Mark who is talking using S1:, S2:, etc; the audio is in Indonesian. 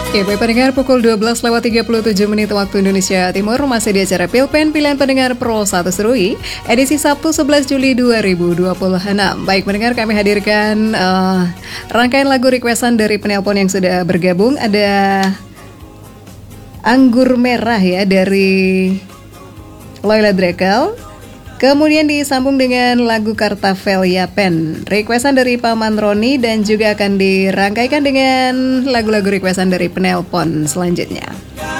S1: Ya, baik pendengar, pukul 12:37 waktu Indonesia Timur, masih di acara Pilpen Pilihan Pendengar Pro 1 Serui, edisi Sabtu 11 Juli 2026. Baik pendengar, kami hadirkan rangkaian lagu requestan dari penelpon yang sudah bergabung. Ada Anggur Merah ya dari Loyla Drekel. Kemudian disambung dengan lagu Kartavel Yapen, requestan dari Paman Roni, dan juga akan dirangkaikan dengan lagu-lagu requestan dari penelpon selanjutnya.